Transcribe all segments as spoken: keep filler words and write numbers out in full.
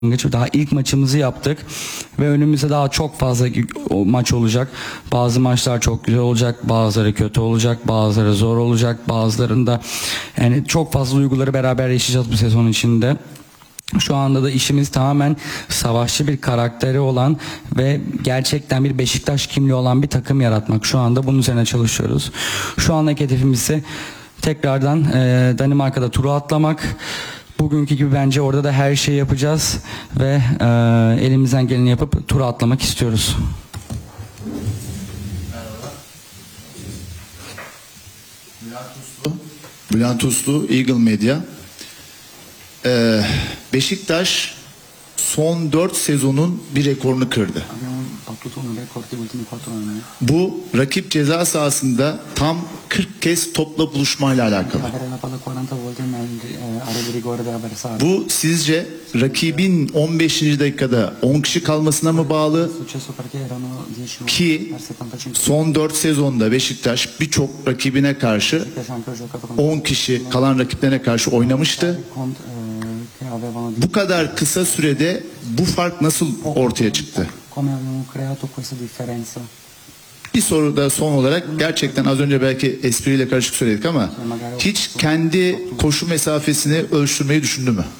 Daha ilk maçımızı yaptık ve önümüzde daha çok fazla maç olacak. Bazı maçlar çok güzel olacak, bazıları kötü olacak, bazıları zor olacak, bazılarında yani çok fazla duyguları beraber yaşayacağız bu sezon içinde. Şu anda da işimiz tamamen savaşçı bir karakteri olan ve gerçekten bir Beşiktaş kimliği olan bir takım yaratmak. Şu anda bunun üzerine çalışıyoruz. Şu andaki hedefimiz ise tekrardan e, Danimarka'da turu atlamak. Bugünkü gibi bence orada da her şeyi yapacağız ve e, elimizden geleni yapıp tura atlamak istiyoruz. Bülent Uslu, Bülent Uslu, Eagle Media. Ee, Beşiktaş son dört sezonun bir rekorunu kırdı. Bu rakip ceza sahasında tam kırk kez topla buluşmayla alakalı. Bu sizce rakibin on beşinci dakikada on kişi kalmasına mı bağlı? Ki son dört sezonda Beşiktaş birçok rakibine karşı on kişi kalan rakiplerine karşı oynamıştı. Bu kadar kısa sürede bu fark nasıl ortaya çıktı? Bir soru da son olarak, gerçekten az önce belki espriyle karışık söyledik ama hiç kendi koşu mesafesini ölçtürmeyi düşündü mü?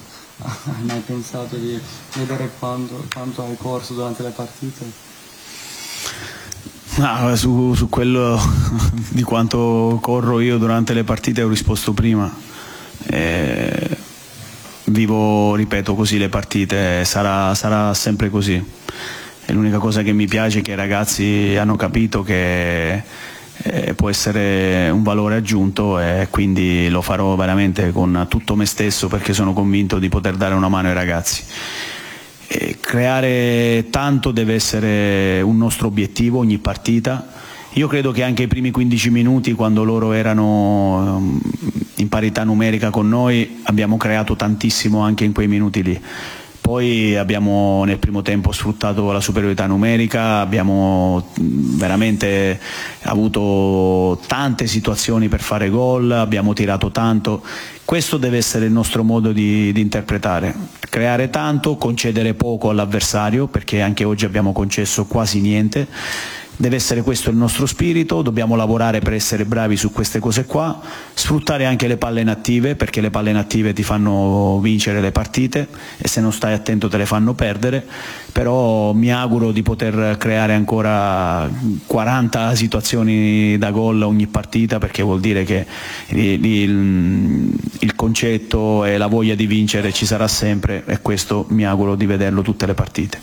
No, su, su quello di quanto corro io durante le partite ho risposto prima. Eh, vivo, ripeto, così le partite, sarà, sarà sempre così. E l'unica cosa che mi piace è che i ragazzi hanno capito che eh, può essere un valore aggiunto e quindi lo farò veramente con tutto me stesso, perché sono convinto di poter dare una mano ai ragazzi. E creare tanto deve essere un nostro obiettivo ogni partita. Io credo che anche i primi quindici minuti, quando loro erano in parità numerica con noi, abbiamo creato tantissimo anche in quei minuti lì. Poi abbiamo nel primo tempo sfruttato la superiorità numerica, abbiamo veramente avuto tante situazioni per fare gol, abbiamo tirato tanto. Questo deve essere il nostro modo di, di interpretare, creare tanto, concedere poco all'avversario, perché anche oggi abbiamo concesso quasi niente. Deve essere questo il nostro spirito, dobbiamo lavorare per essere bravi su queste cose qua, sfruttare anche le palle inattive, perché le palle inattive ti fanno vincere le partite e se non stai attento te le fanno perdere, però mi auguro di poter creare ancora quaranta situazioni da gol ogni partita, perché vuol dire che il, il, il concetto e la voglia di vincere ci sarà sempre e questo mi auguro di vederlo tutte le partite.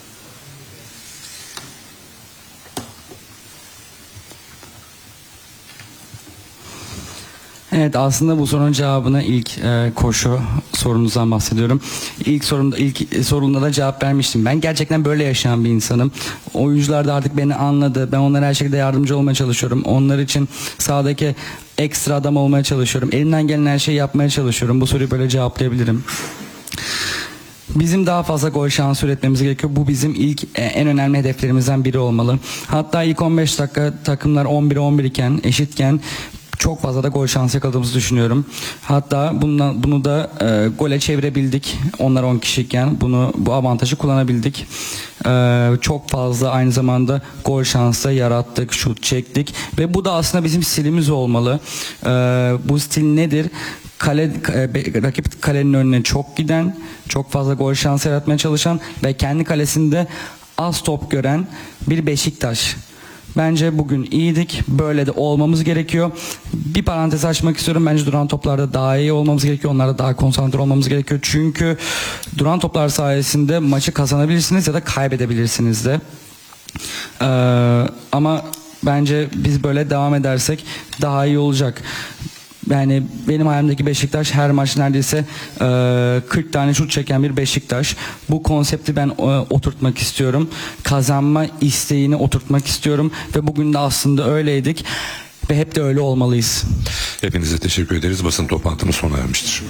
Evet, aslında bu sorunun cevabını ilk e, koşu sorunuzdan bahsediyorum. İlk sorumda ilk sorunda da cevap vermiştim. Ben gerçekten böyle yaşayan bir insanım. Oyuncular da artık beni anladı. Ben onlara her şekilde yardımcı olmaya çalışıyorum. Onlar için sahadaki ekstra adam olmaya çalışıyorum. Elimden gelen her şeyi yapmaya çalışıyorum. Bu soruyu böyle cevaplayabilirim. Bizim daha fazla gol şansı üretmemiz gerekiyor. Bu bizim ilk en önemli hedeflerimizden biri olmalı. Hatta ilk on beş dakika takımlar on bir on bir iken, eşitken çok fazla da gol şansı yakaladığımızı düşünüyorum. Hatta bundan, bunu da e, gole çevirebildik. Onlar on kişiyken bunu bu avantajı kullanabildik. E, çok fazla aynı zamanda gol şansı yarattık, şut çektik ve bu da aslında bizim stilimiz olmalı. E, bu stil nedir? Kale, e, rakip kalenin önüne çok giden, çok fazla gol şansı yaratmaya çalışan ve kendi kalesinde az top gören bir Beşiktaş. Bence bugün iyiydik. Böyle de olmamız gerekiyor. Bir parantez açmak istiyorum. Bence duran toplarda daha iyi olmamız gerekiyor. Onlarda daha konsantre olmamız gerekiyor. Çünkü duran toplar sayesinde maçı kazanabilirsiniz ya da kaybedebilirsiniz de. Ee, ama bence biz böyle devam edersek daha iyi olacak. Yani benim hayalimdeki Beşiktaş her maç neredeyse e, kırk tane şut çeken bir Beşiktaş. Bu konsepti ben e, oturtmak istiyorum. Kazanma isteğini oturtmak istiyorum ve bugün de aslında öyleydik ve hep de öyle olmalıyız. Hepinize teşekkür ederiz. Basın toplantımız sona ermiştir.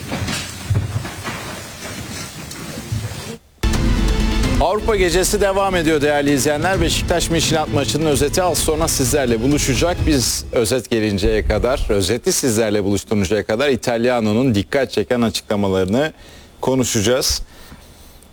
Avrupa Gecesi devam ediyor değerli izleyenler. Beşiktaş Mişilat maçının özeti az sonra sizlerle buluşacak. Biz özet gelinceye kadar, özeti sizlerle buluşturuncaya kadar İtalyano'nun dikkat çeken açıklamalarını konuşacağız.